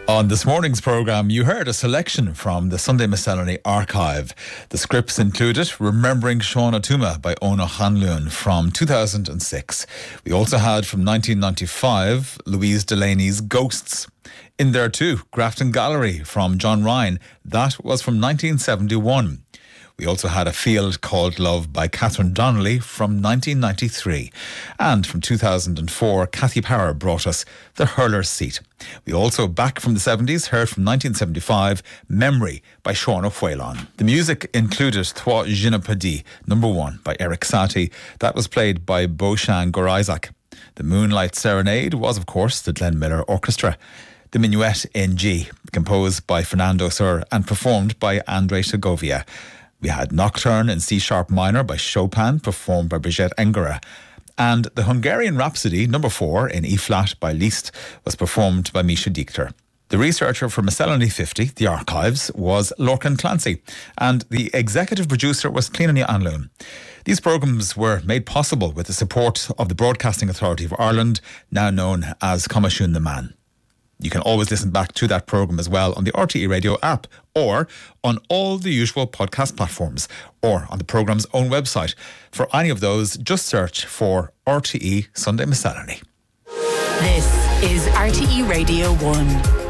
On this morning's programme, you heard a selection from the Sunday Miscellany archive. The scripts included Remembering Sean Atuma by Ona Hanlon from 2006. We also had from 1995 Louise Delaney's Ghosts. In there too, Grafton Gallery from John Ryan. That was from 1971. We also had A Field Called Love by Catherine Donnelly from 1993. And from 2004, Kathy Power brought us The Hurler's Seat. We also, back from the 70s, heard from 1975, Memory by Sean O'Whalon. The music included Trois Je ne peux dire, number 1 by Eric Satie. That was played by Beauchamp Gorizak. The Moonlight Serenade was, of course, the Glenn Miller Orchestra. The Minuet in G, composed by Fernando Sur and performed by Andrei Segovia. We had Nocturne in C-sharp minor by Chopin, performed by Brigitte Engera. And the Hungarian Rhapsody, number 4, in E-flat by Liszt, was performed by Misha Dichter. The researcher for Miscellany 50, the archives, was Lorcan Clancy, and the executive producer was Clíona Anlún. These programmes were made possible with the support of the Broadcasting Authority of Ireland, now known as Comisiún na Meán. You can always listen back to that programme as well on the RTE Radio app or on all the usual podcast platforms or on the programme's own website. For any of those, just search for RTE Sunday Miscellany. This is RTE Radio 1.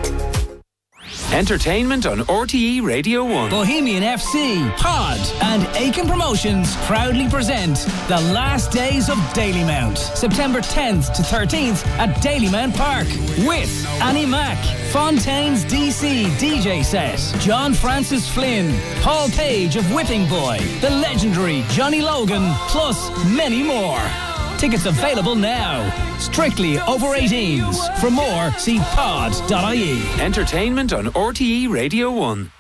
Entertainment on RTE Radio 1. Bohemian FC, Pod and Aiken Promotions proudly present The Last Days of Dalymount, September 10th to 13th at Dalymount Park with Annie Mac, Fontaine's DC DJ set, John Francis Flynn, Paul Page of Whipping Boy, the legendary Johnny Logan, plus many more. Tickets available now. Strictly over 18s. For more, see pod.ie. Entertainment on RTE Radio 1.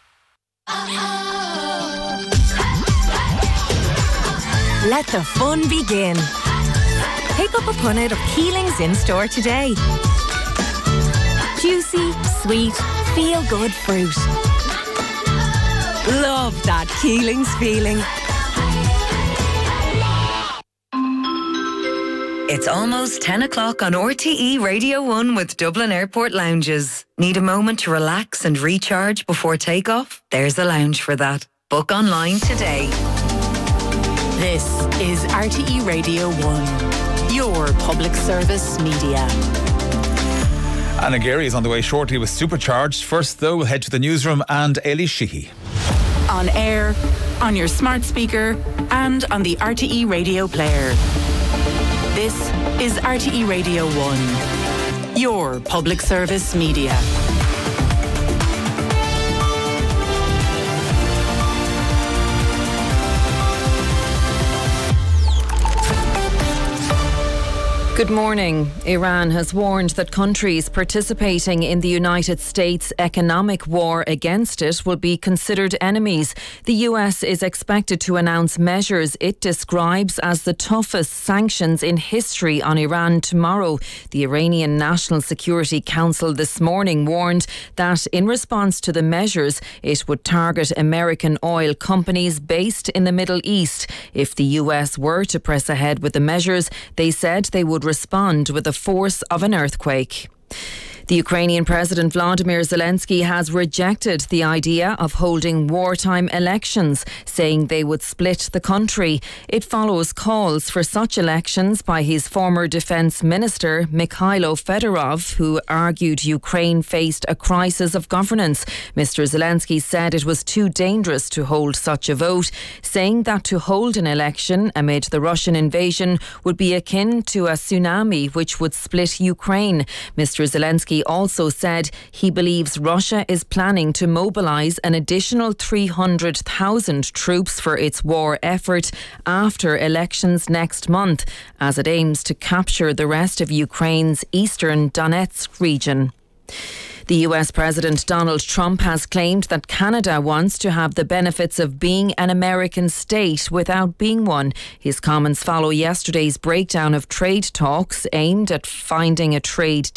Let the fun begin. Pick up a punnet of Keelings in-store today. Juicy, sweet, feel-good fruit. Love that Keelings feeling. It's almost 10 o'clock on RTE Radio 1 with Dublin Airport Lounges. Need a moment to relax and recharge before takeoff? There's a lounge for that. Book online today. This is RTE Radio 1, your public service media. Anna Geary is on the way shortly with Supercharged. First, though, we'll head to the newsroom and Eilidh Sheehy. On air, on your smart speaker, and on the RTE Radio player. This is RTE Radio 1, your public service media. Good morning. Iran has warned that countries participating in the United States' economic war against it will be considered enemies. The US is expected to announce measures it describes as the toughest sanctions in history on Iran tomorrow. The Iranian National Security Council this morning warned that in response to the measures, it would target American oil companies based in the Middle East. If the US were to press ahead with the measures, they said they would respond with the force of an earthquake. The Ukrainian President Volodymyr Zelensky has rejected the idea of holding wartime elections, saying they would split the country. It follows calls for such elections by his former defence minister, Mikhailo Fedorov, who argued Ukraine faced a crisis of governance. Mr. Zelensky said it was too dangerous to hold such a vote, saying that to hold an election amid the Russian invasion would be akin to a tsunami which would split Ukraine. Mr. Zelensky also said he believes Russia is planning to mobilise an additional 300,000 troops for its war effort after elections next month, as it aims to capture the rest of Ukraine's eastern Donetsk region. The US President Donald Trump has claimed that Canada wants to have the benefits of being an American state without being one. His comments follow yesterday's breakdown of trade talks aimed at finding a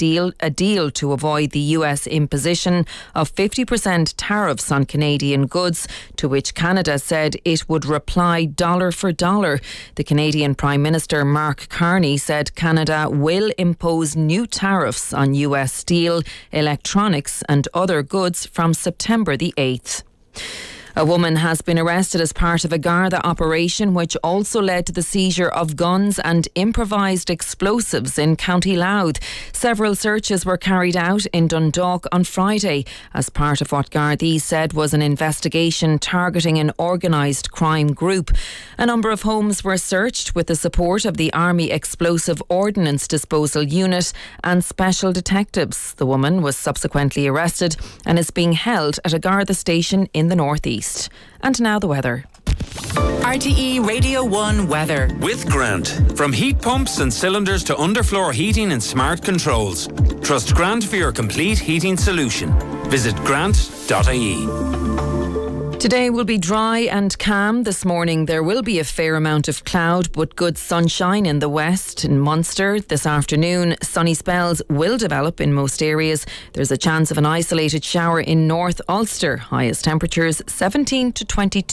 deal to avoid the US imposition of 50% tariffs on Canadian goods, to which Canada said it would reply dollar for dollar. The Canadian Prime Minister Mark Carney said Canada will impose new tariffs on US steel, electronics electronics and other goods from September the 8th. A woman has been arrested as part of a Garda operation which also led to the seizure of guns and improvised explosives in County Louth. Several searches were carried out in Dundalk on Friday as part of what Gardaí said was an investigation targeting an organised crime group. A number of homes were searched with the support of the Army Explosive Ordnance Disposal Unit and special detectives. The woman was subsequently arrested and is being held at a Garda station in the northeast. And now the weather. RTE Radio 1 weather. With Grant. From heat pumps and cylinders to underfloor heating and smart controls. Trust Grant for your complete heating solution. Visit grant.ie. Today will be dry and calm. This morning there will be a fair amount of cloud but good sunshine in the west. In Munster this afternoon, sunny spells will develop in most areas. There's a chance of an isolated shower in North Ulster. Highest temperatures 17 to 22.